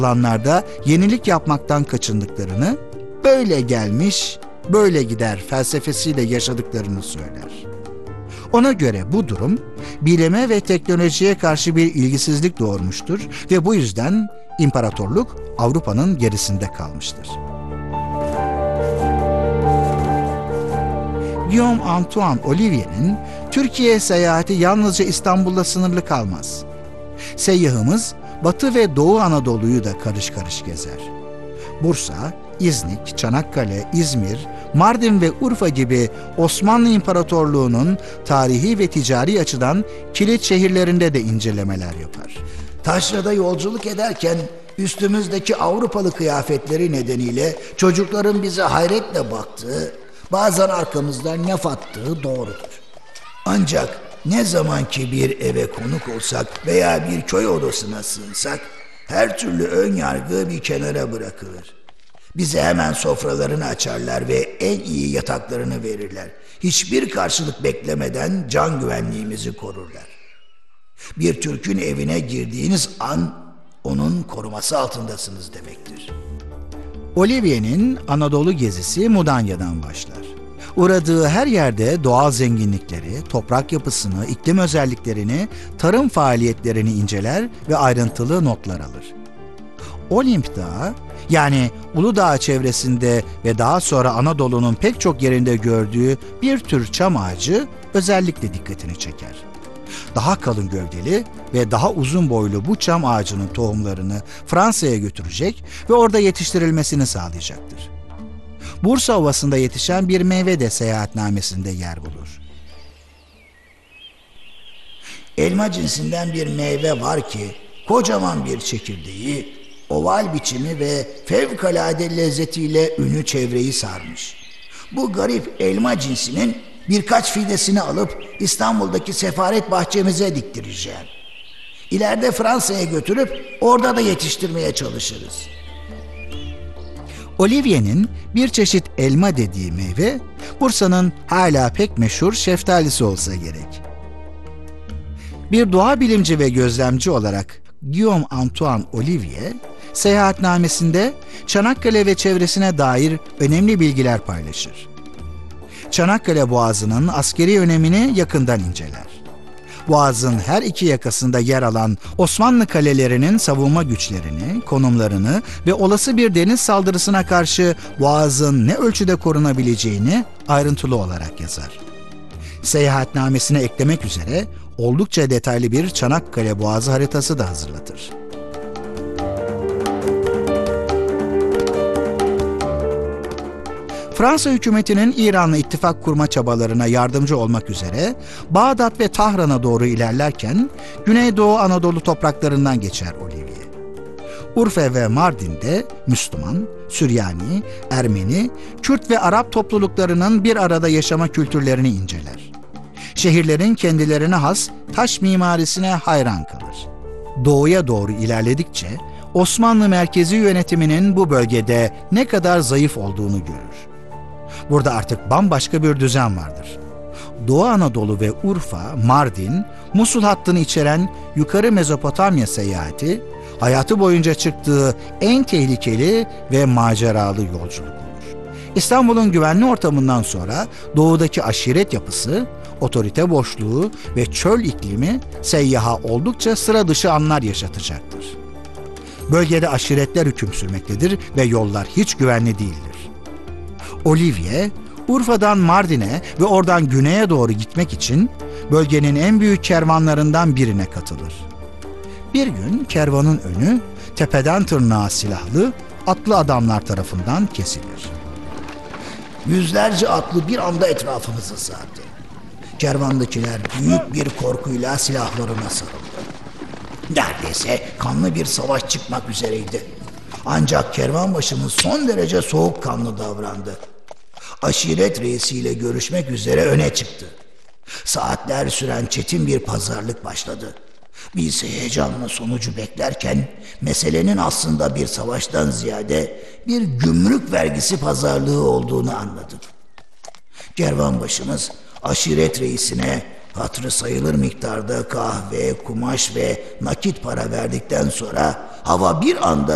alanlarda yenilik yapmaktan kaçındıklarını, böyle gelmiş, böyle gider felsefesiyle yaşadıklarını söyler. Ona göre bu durum, bilime ve teknolojiye karşı bir ilgisizlik doğurmuştur ve bu yüzden imparatorluk Avrupa'nın gerisinde kalmıştır. Guillaume Antoine Olivier'in Türkiye seyahati yalnızca İstanbul'da sınırlı kalmaz. Seyyahımız Batı ve Doğu Anadolu'yu da karış karış gezer. Bursa, İznik, Çanakkale, İzmir, Mardin ve Urfa gibi Osmanlı İmparatorluğu'nun tarihi ve ticari açıdan kilit şehirlerinde de incelemeler yapar. Taşra'da yolculuk ederken üstümüzdeki Avrupalı kıyafetleri nedeniyle çocukların bize hayretle baktığı, bazen arkamızdan laf attığı doğrudur. Ancak ne zaman ki bir eve konuk olsak veya bir köy odasına sığınsak, her türlü ön yargı bir kenara bırakılır. Bize hemen sofralarını açarlar ve en iyi yataklarını verirler. Hiçbir karşılık beklemeden can güvenliğimizi korurlar. Bir Türk'ün evine girdiğiniz an onun koruması altındasınız demektir. Olivier'in Anadolu gezisi Mudanya'dan başlar. Uğradığı her yerde doğal zenginlikleri, toprak yapısını, iklim özelliklerini, tarım faaliyetlerini inceler ve ayrıntılı notlar alır. Olimp Dağı, yani Uludağ çevresinde ve daha sonra Anadolu'nun pek çok yerinde gördüğü bir tür çam ağacı özellikle dikkatini çeker. Daha kalın gövdeli ve daha uzun boylu bu çam ağacının tohumlarını Fransa'ya götürecek ve orada yetiştirilmesini sağlayacaktır. Bursa Ovası'nda yetişen bir meyve de seyahatnamesinde yer bulur. Elma cinsinden bir meyve var ki kocaman bir çekirdeği, oval biçimi ve fevkalade lezzetiyle ünlü çevreyi sarmış. Bu garip elma cinsinin birkaç fidesini alıp İstanbul'daki sefaret bahçemize diktireceğim. İleride Fransa'ya götürüp orada da yetiştirmeye çalışırız. Olivier'in bir çeşit elma dediği meyve, Bursa'nın hala pek meşhur şeftalisi olsa gerek. Bir doğa bilimci ve gözlemci olarak Guillaume Antoine Olivier, seyahatnamesinde Çanakkale ve çevresine dair önemli bilgiler paylaşır. Çanakkale Boğazı'nın askeri önemini yakından inceler. Boğaz'ın her iki yakasında yer alan Osmanlı kalelerinin savunma güçlerini, konumlarını ve olası bir deniz saldırısına karşı Boğaz'ın ne ölçüde korunabileceğini ayrıntılı olarak yazar. Seyahatnamesine eklemek üzere oldukça detaylı bir Çanakkale Boğazı haritası da hazırlatır. Fransa hükümetinin İran'la ittifak kurma çabalarına yardımcı olmak üzere Bağdat ve Tahran'a doğru ilerlerken Güneydoğu Anadolu topraklarından geçer Olivier. Urfa ve Mardin'de Müslüman, Süryani, Ermeni, Kürt ve Arap topluluklarının bir arada yaşama kültürlerini inceler. Şehirlerin kendilerine has taş mimarisine hayran kalır. Doğuya doğru ilerledikçe Osmanlı merkezi yönetiminin bu bölgede ne kadar zayıf olduğunu görür. Burada artık bambaşka bir düzen vardır. Doğu Anadolu ve Urfa, Mardin, Musul hattını içeren Yukarı Mezopotamya seyahati, hayatı boyunca çıktığı en tehlikeli ve maceralı yolculuk olur. İstanbul'un güvenli ortamından sonra doğudaki aşiret yapısı, otorite boşluğu ve çöl iklimi seyyaha oldukça sıra dışı anlar yaşatacaktır. Bölgede aşiretler hüküm sürmektedir ve yollar hiç güvenli değildir. Olivier, Urfa'dan Mardin'e ve oradan güneye doğru gitmek için bölgenin en büyük kervanlarından birine katılır. Bir gün kervanın önü tepeden tırnağa silahlı, atlı adamlar tarafından kesilir. Yüzlerce atlı bir anda etrafımızı sardı. Kervandakiler büyük bir korkuyla silahlarına sarıldı. Neredeyse kanlı bir savaş çıkmak üzereydi. Ancak kervanbaşımız son derece soğukkanlı davrandı. Aşiret reisiyle görüşmek üzere öne çıktı. Saatler süren çetin bir pazarlık başladı. Biz heyecanla sonucu beklerken meselenin aslında bir savaştan ziyade bir gümrük vergisi pazarlığı olduğunu anladık. Kervanbaşımız aşiret reisine hatırı sayılır miktarda kahve, kumaş ve nakit para verdikten sonra hava bir anda